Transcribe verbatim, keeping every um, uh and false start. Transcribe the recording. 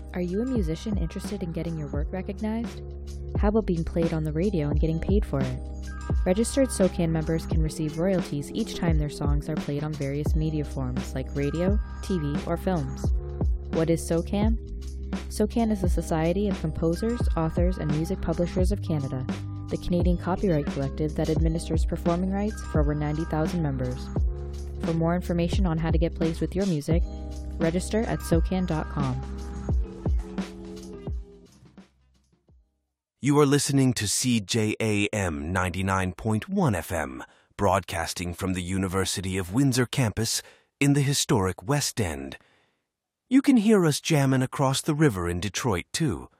Are you a musician interested in getting your work recognized? How about being played on the radio and getting paid for it? Registered SOCAN members can receive royalties each time their songs are played on various media forms like radio, T V, or films. What is SOCAN? SOCAN is the Society of Composers, Authors, and Music Publishers of Canada, the Canadian copyright collective that administers performing rights for over ninety thousand members. For more information on how to get placed with your music, register at socan dot com. You are listening to C J A M ninety-nine point one F M, broadcasting from the University of Windsor campus in the historic West End. You can hear us jamming across the river in Detroit, too.